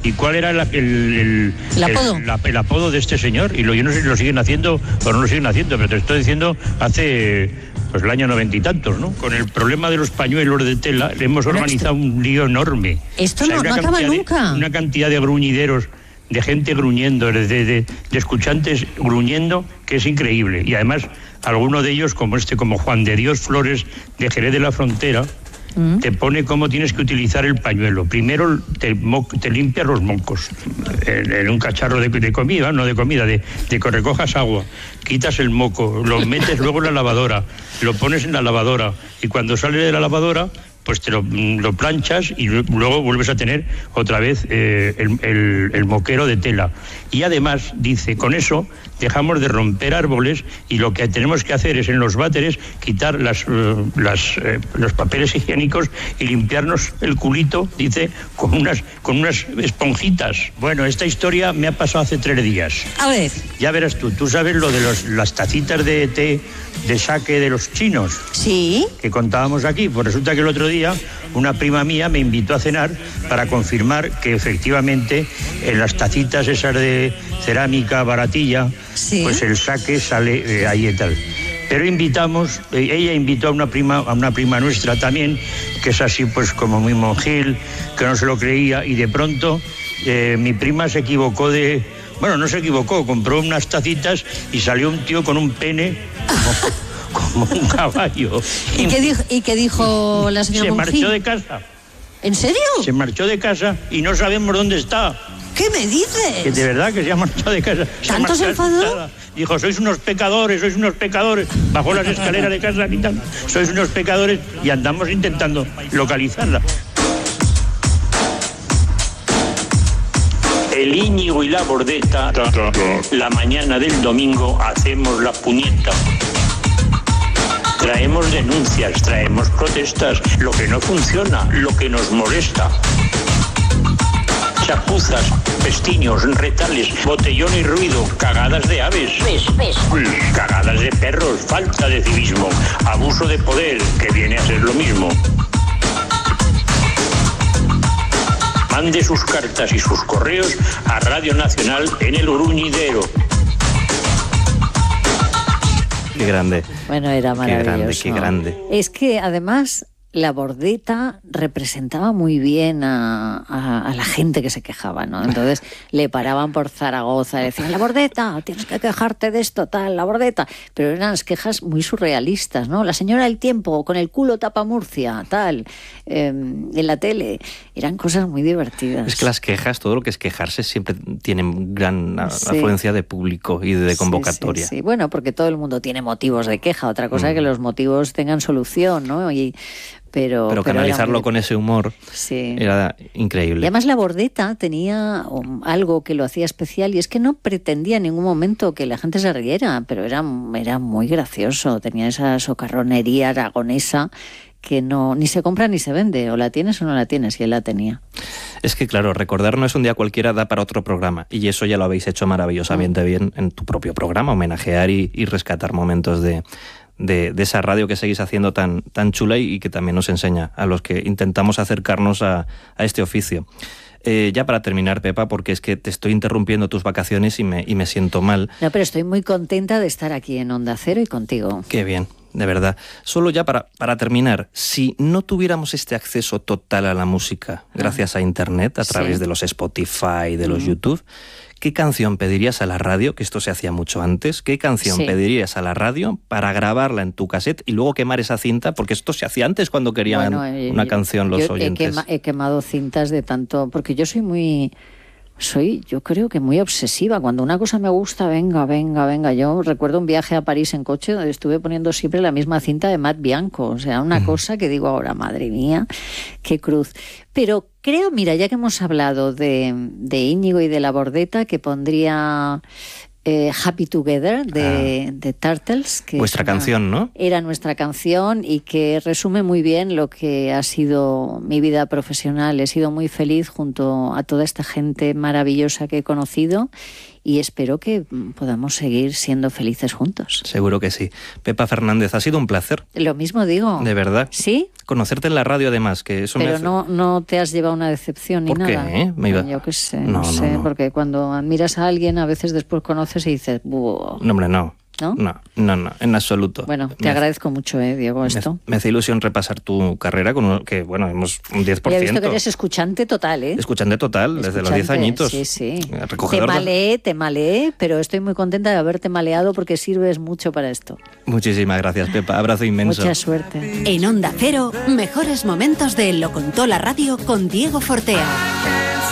¿Y cuál era el apodo? El apodo de este señor? Y yo no sé si lo siguen haciendo o no lo siguen haciendo, pero te estoy diciendo hace pues el año 90 y tantos, ¿no? Con el problema de los pañuelos de tela hemos organizado un lío enorme. Esto no acaba nunca. Una cantidad de gruñideros, de gente gruñendo, de escuchantes gruñendo, que es increíble. Y además, alguno de ellos, como Juan de Dios Flores, de Jerez de la Frontera, te pone cómo tienes que utilizar el pañuelo. Primero te limpias los mocos en un cacharro de comida, no de comida, de que recojas agua, quitas el moco, lo metes luego en la lavadora, lo pones en la lavadora y cuando sale de la lavadora pues te lo planchas y luego vuelves a tener otra vez el moquero de tela. Y además, dice, con eso dejamos de romper árboles y lo que tenemos que hacer es en los váteres quitar los papeles higiénicos y limpiarnos el culito, dice, con unas esponjitas. Bueno, esta historia me ha pasado hace 3 días. A ver. Ya verás tú sabes lo de las tacitas de té de sake de los chinos. Sí. Que contábamos aquí. Pues resulta que el otro día una prima mía me invitó a cenar para confirmar que efectivamente en las tacitas esas de cerámica baratilla, sí, pues el sake sale ahí y tal. Pero ella invitó a una prima nuestra también, que es así pues como muy monjil, que no se lo creía, y de pronto mi prima se equivocó no se equivocó, compró unas tacitas y salió un tío con un pene como un caballo. ¿Y qué dijo la señora Monjil? Se marchó de casa. ¿En serio? Se marchó de casa y no sabemos dónde está. ¿Qué me dices? Que de verdad que se ha marchado de casa. ¿Tanto se enfadó? Dijo, sois unos pecadores. Bajó las escaleras de casa gritando, sois unos pecadores, y andamos intentando localizarla. El Íñigo y la Bordeta, la mañana del domingo hacemos la puñeta. Traemos denuncias, traemos protestas, lo que no funciona, lo que nos molesta. Chapuzas, pestiños, retales, botellón y ruido, cagadas de aves, cagadas de perros, falta de civismo, abuso de poder, que viene a ser lo mismo. Mande sus cartas y sus correos a Radio Nacional en el Gruñidero. Qué grande. Bueno, era maravilloso. Qué grande. Es que además la Bordeta representaba muy bien a la gente que se quejaba, ¿no? Entonces le paraban por Zaragoza, le decían, la Bordeta, tienes que quejarte de esto, tal, la Bordeta. Pero eran las quejas muy surrealistas, ¿no? La señora del tiempo, con el culo tapa Murcia, tal, en la tele. Eran cosas muy divertidas. Es que las quejas, todo lo que es quejarse, siempre tienen gran afluencia de público y de convocatoria. Sí. Bueno, porque todo el mundo tiene motivos de queja. Otra cosa es que los motivos tengan solución, ¿no? Pero canalizarlo con ese humor era increíble. Y además la Bordeta tenía algo que lo hacía especial, y es que no pretendía en ningún momento que la gente se riera, pero era muy gracioso. Tenía esa socarronería aragonesa que ni se compra ni se vende, o la tienes o no la tienes, y él la tenía. Es que claro, recordar no es un día cualquiera, da para otro programa, y eso ya lo habéis hecho maravillosamente bien en tu propio programa, homenajear y rescatar momentos de esa radio que seguís haciendo tan chula y que también nos enseña a los que intentamos acercarnos a este oficio. Ya para terminar, Pepa, porque es que te estoy interrumpiendo tus vacaciones y me siento mal. No, pero estoy muy contenta de estar aquí en Onda Cero y contigo. Qué bien, de verdad. Solo ya para terminar, si no tuviéramos este acceso total a la música gracias a Internet, a través de los Spotify, de los YouTube, ¿qué canción pedirías a la radio? Que esto se hacía mucho antes. ¿Qué canción pedirías a la radio para grabarla en tu cassette y luego quemar esa cinta? Porque esto se hacía antes cuando querían una canción los oyentes. He quemado cintas de tanto... Porque yo yo creo que muy obsesiva. Cuando una cosa me gusta, venga. Yo recuerdo un viaje a París en coche donde estuve poniendo siempre la misma cinta de Matt Bianco. O sea, una cosa que digo ahora, madre mía, qué cruz. Pero creo, mira, ya que hemos hablado de Íñigo y de la Bordeta, que pondría Happy Together de Turtles. Que vuestra canción, ¿no? Era nuestra canción y que resume muy bien lo que ha sido mi vida profesional. He sido muy feliz junto a toda esta gente maravillosa que he conocido y espero que podamos seguir siendo felices juntos. Seguro que sí. Pepa Fernández, ha sido un placer. Lo mismo digo. De verdad. ¿Sí? Conocerte en la radio además, que eso pero me hace... no te has llevado una decepción ni ¿Por qué? nada. Yo qué sé, no sé, porque cuando admiras a alguien a veces después conoces y dices, ¡buah! No, hombre, no. ¿No? No, en absoluto. Bueno, te agradezco mucho, Diego, esto. Me hace ilusión repasar tu carrera, que bueno, hemos un 10%. Ya he visto que eres escuchante total, ¿eh? Escuchante total, desde los 10 añitos. Sí. Recogedor te maleé, pero estoy muy contenta de haberte maleado porque sirves mucho para esto. Muchísimas gracias, Pepa. Abrazo inmenso. Mucha suerte. En Onda Cero, mejores momentos de Lo Contó la Radio con Diego Fortea.